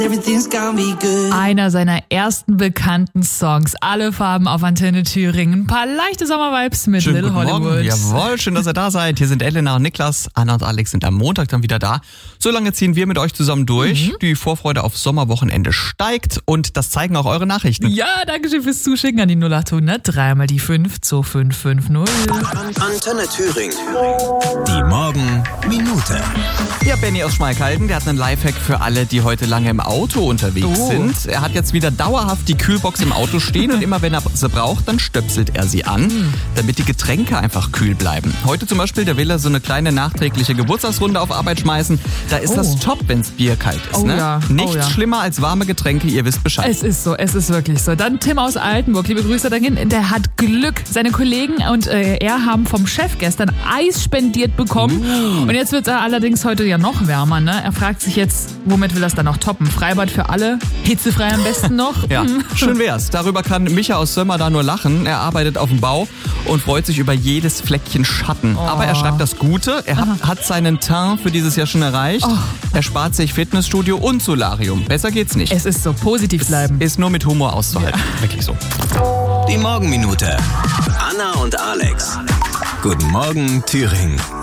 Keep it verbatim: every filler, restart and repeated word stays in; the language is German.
Einer seiner ersten bekannten Songs. Alle Farben auf Antenne Thüringen. Ein paar leichte Sommervibes mit Schönen Little guten Hollywood. Morgen. Jawohl, schön, dass ihr da seid. Hier sind Elena und Niklas. Anna und Alex sind am Montag dann wieder da. So lange ziehen wir mit euch zusammen durch. Mhm. Die Vorfreude auf Sommerwochenende steigt und das zeigen auch eure Nachrichten. Ja, danke schön fürs Zuschicken an die null acht hundert drei mal die fünf zwei fünf fünf null. Antenne Thüringen. Die Morgenminute. Ja, Benny aus Schmalkalden, der hat einen Lifehack für alle, die heute lange im Auto unterwegs Oh. sind. Er hat jetzt wieder dauerhaft die Kühlbox im Auto stehen und immer wenn er sie braucht, dann stöpselt er sie an, Mhm. damit die Getränke einfach kühl bleiben. Heute zum Beispiel, da will er so eine kleine nachträgliche Geburtstagsrunde auf Arbeit schmeißen. Da ist Oh. das top, wenn's Bier kalt ist. Oh ne? ja, oh Nichts ja. schlimmer als warme Getränke, ihr wisst Bescheid. Es ist so, es ist wirklich so. Dann Tim aus Altenburg, liebe Grüße dahin. Der hat Glück. Seine Kollegen und äh, er haben vom Chef gestern Eis spendiert bekommen. Uh. Und jetzt wird es allerdings heute ja noch wärmer. Ne? Er fragt sich jetzt, womit will das dann noch toppen? Freibad für alle? Hitzefrei am besten noch? Ja, Hm. schön wär's. Darüber kann Micha aus Sömmer da nur lachen. Er arbeitet auf dem Bau und freut sich über jedes Fleckchen Schatten. Oh. Aber er schreibt das Gute. Er hat, hat seinen Teint für dieses Jahr schon erreicht. Oh. Er spart sich Fitnessstudio und Solarium. Besser geht's nicht. Es ist so, positiv bleiben. Ist nur mit Humor auszuhalten. Ja. Wirklich so. Die Morgenminute. Anna und Alex. Guten Morgen, Thüringen.